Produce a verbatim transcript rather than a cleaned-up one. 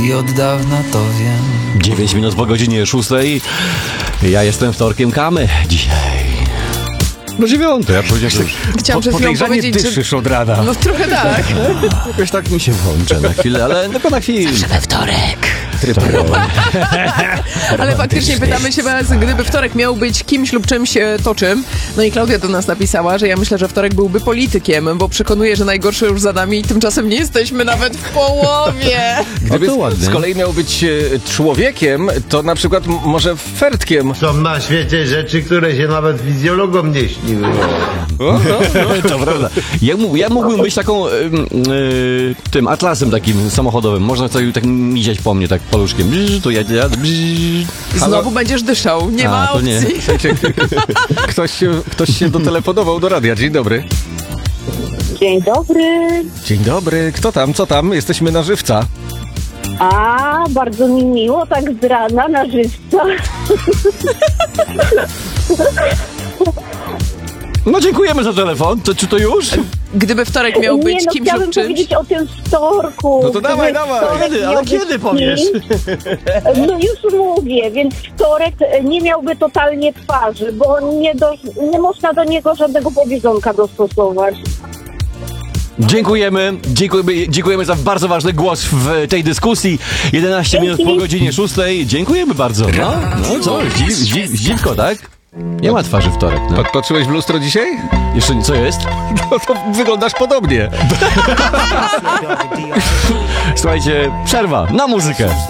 I od dawna to wiem. dziewięć minut po godzinie szóstej. Ja jestem wtorkiem Kamy dzisiaj. No dziewiąte, ja powiedziałem tak. Chciałam przed chwilą powiedzieć, dyszysz że... od rana. No trochę tak. Jakoś tak mi się włączę na chwilę, ale tylko na chwilę. We wtorek. Ale faktycznie pytamy się was, gdyby wtorek miał być kimś lub czymś e, to czym. No i Klaudia do nas napisała, że ja myślę, że wtorek byłby politykiem, bo przekonuje, że najgorsze już za nami i tymczasem nie jesteśmy nawet w połowie. Gdyby to ładnie. z kolei miał być e, człowiekiem, to na przykład m- może fertkiem. Są na świecie rzeczy, które się nawet fizjologom nie śniły. To prawda. Ja, mógł, ja mógłbym być taką y, y, tym atlasem takim samochodowym. Można sobie tak miziać po mnie, tak paluszkiem. Bzz, tu jadę, jadę, bzz. Znowu będziesz dyszał, nie A, ma to nie. opcji. Ktoś się, ktoś się dotelefonował do radia. Dzień dobry. Dzień dobry. Dzień dobry. Kto tam? Co tam? Jesteśmy na żywca. A, bardzo mi miło, tak z rana na żywca. No dziękujemy za telefon. To, czy to już? Gdyby wtorek miał Nie, być no kimś chciałabym lub czymś. powiedzieć o tym wtorku. No to dawaj, Gdyby dawaj. wtorek Kiedy? miał Ale być kiedy powiesz? kimś, No już mówię, więc wtorek nie miałby totalnie twarzy, bo nie, do, nie można do niego żadnego powiedzonka dostosować. Dziękujemy. dziękujemy. Dziękujemy za bardzo ważny głos w tej dyskusji. jedenaście minut po godzinie szóstej. Dziękujemy bardzo. No, no co? Dziw, dziw, dziwko, tak? Nie ma twarzy wtorek. No. Pat- Patrzyłeś w lustro dzisiaj? Jeszcze nie- co jest? No to wyglądasz podobnie. Słuchajcie, przerwa na muzykę.